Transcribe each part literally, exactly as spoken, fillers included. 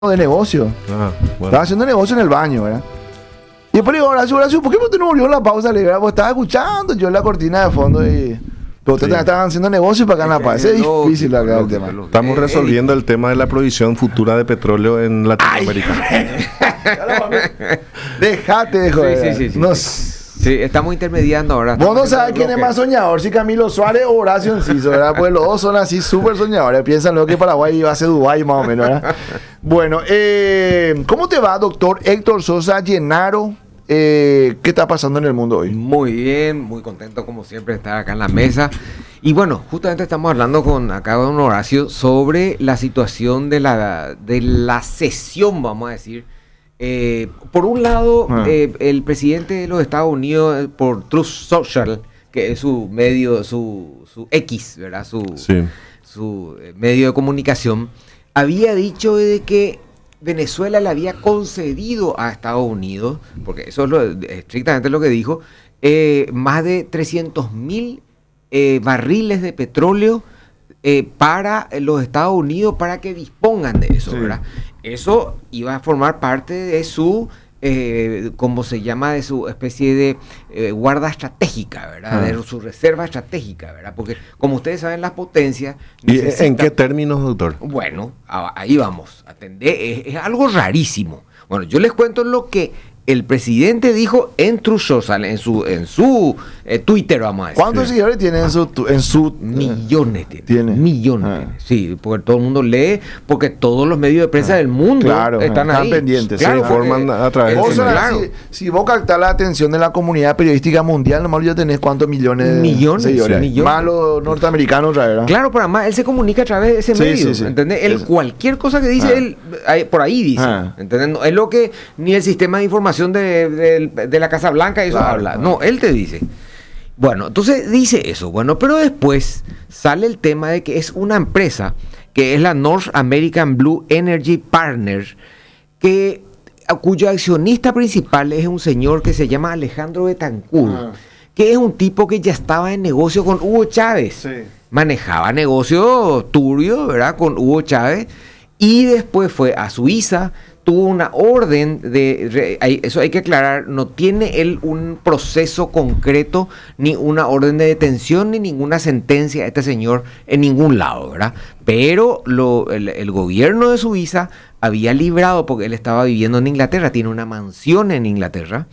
de negocio. Ah, bueno. Estaba haciendo negocio en el baño, ¿verdad? Y después le digo, Horacio, Horacio, ¿por qué no volvió la pausa? Le digo, pues estaba escuchando yo la cortina de fondo y... Pero ustedes Sí. estaban haciendo negocio para acá en La Paz. Es difícil acá el tema. Estamos resolviendo el tema de la provisión futura de petróleo en Latinoamérica. Déjate de joder. Sí, sí, sí, sí. No, Sí, estamos intermediando ahora. vos no Estamos sabes haciendo quién es bloque. más soñador, si Camilo Suárez o Horacio Enciso, ¿verdad? Pues los dos son así súper soñadores. Piensan lo que Paraguay iba a ser Dubái más o menos, ¿verdad? Bueno, eh, ¿cómo te va, doctor Héctor Sosa Llenaro? Eh, ¿Qué está pasando en el mundo hoy? Muy bien, muy contento como siempre de estar acá en la mesa. Y bueno, justamente estamos hablando con acá con Horacio sobre la situación de la, de la sesión, vamos a decir. Eh, por un lado, Ah. eh, el presidente de los Estados Unidos, eh, por Truth Social, que es su medio, su, su X, ¿verdad? Su, Sí. su eh, medio de comunicación, había dicho de que Venezuela le había concedido a Estados Unidos, porque eso es lo, estrictamente lo que dijo, eh, más de trescientos mil eh, barriles de petróleo eh, para los Estados Unidos para que dispongan de eso, Sí. ¿verdad? Eso iba a formar parte de su, eh, como se llama, de su especie de eh, guarda estratégica, ¿verdad? Ah. De su reserva estratégica, ¿verdad? Porque como ustedes saben, las potencias... ¿Y en necesitan- qué términos, doctor? Bueno, a- ahí vamos. Atender, es, es algo rarísimo. Bueno, yo les cuento lo que el presidente dijo en Truth Social, en su, en su eh, Twitter, vamos a decir. ¿Cuántos seguidores tiene en su... tu- En su Millones tiene. ¿Tiene? Millones Ah. tiene. Sí, porque todo el mundo lee, porque todos los medios de prensa del mundo Claro, están están ahí. pendientes, se Claro, informan porque- a través de eh, Vos, sí, Sara, claro. si, si vos captás la atención de la comunidad periodística mundial, nomás ya tenés cuántos millones de Millones, seguidores. sí, millones. Más los norteamericanos, otra vez, ¿verdad? Claro, pero además él se comunica a través de ese Sí, medio, sí, sí. ¿entendés? Él Es- cualquier cosa que dice, Ah. él ahí- por ahí dice, Ah. ¿entendés? No, es lo que ni el sistema de información de, de- de la Casa Blanca eso Claro, habla. ah. No, él te dice. Bueno, entonces dice eso, bueno, pero después sale el tema de que es una empresa que es la North American Blue Energy Partners, que a cuyo accionista principal es un señor que se llama Alejandro Betancourt, Ah. que es un tipo que ya estaba en negocio con Hugo Chávez. Sí. Manejaba negocio turbio, ¿verdad? Con Hugo Chávez. Y después fue a Suiza, tuvo una orden de... re- hay- eso hay que aclarar, no tiene él un proceso concreto, ni una orden de detención, ni ninguna sentencia a este señor en ningún lado, ¿verdad? Pero lo, el, el gobierno de Suiza había librado, porque él estaba viviendo en Inglaterra, tiene una mansión en Inglaterra,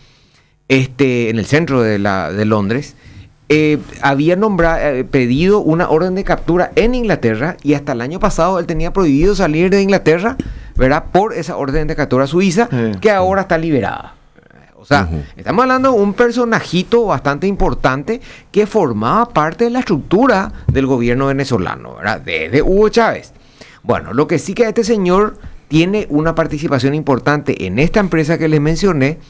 este, en el centro de, la, de Londres, eh, había nombrado, eh, pedido una orden de captura en Inglaterra y hasta el año pasado él tenía prohibido salir de Inglaterra, ¿verdad? Por esa orden de captura suiza, Sí. que ahora está liberada. O sea, Ujú. estamos hablando de un personajito bastante importante que formaba parte de la estructura del gobierno venezolano, ¿verdad? Desde Hugo Chávez. Bueno, lo que sí que este señor tiene una participación importante en esta empresa que les mencioné,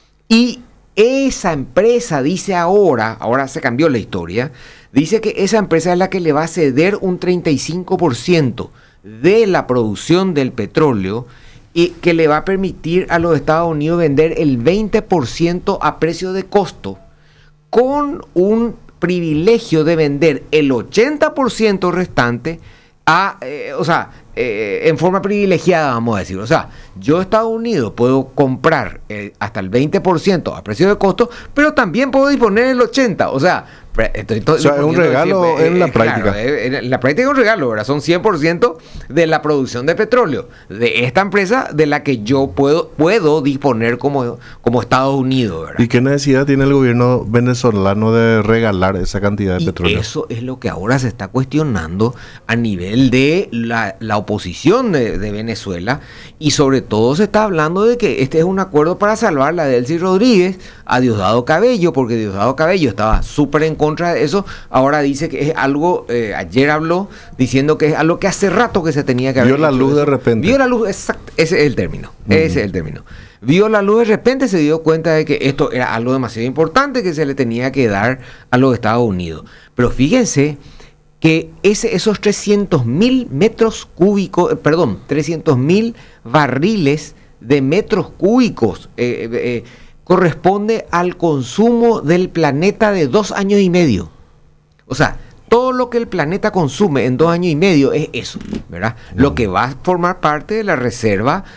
y esa empresa dice ahora, ahora se cambió la historia, dice que esa empresa es la que le va a ceder un treinta y cinco por ciento de la producción del petróleo y que le va a permitir a los Estados Unidos vender el veinte por ciento a precio de costo, con un privilegio de vender el ochenta por ciento restante a, eh, o sea, eh, en forma privilegiada, vamos a decir. O sea, yo Estados Unidos puedo comprar eh, hasta el veinte por ciento a precio de costo, pero también puedo disponer el ochenta por ciento. O sea, pre- estoy, estoy O sea, es un disponiendo regalo siempre, en la claro, práctica. eh, en la práctica es un regalo, ¿verdad? Son cien por ciento de la producción de petróleo de esta empresa de la que yo puedo, puedo disponer como, como Estados Unidos, ¿verdad? ¿Y qué necesidad tiene el gobierno venezolano de regalar esa cantidad de Y petróleo? eso es lo que ahora se está cuestionando a nivel de la, la oposición de, de Venezuela, y sobre todo se está hablando de que este es un acuerdo para salvar la Delcy Rodríguez a Diosdado Cabello, porque Diosdado Cabello estaba súper en contra de eso. Ahora dice que es algo, eh, ayer habló diciendo que es algo que hace rato que se tenía que haber Vio la hecho luz eso. de repente. Vio la luz, exacto, ese es el término, ese es el término. Vio la luz de repente, se dio cuenta de que esto era algo demasiado importante que se le tenía que dar a los Estados Unidos. Pero fíjense que ese, esos trescientos mil metros cúbicos, eh, perdón, trescientos mil barriles de metros cúbicos eh, eh, corresponde al consumo del planeta de dos años y medio. O sea, todo lo que el planeta consume en dos años y medio es eso, ¿verdad? Lo que va a formar parte de la reserva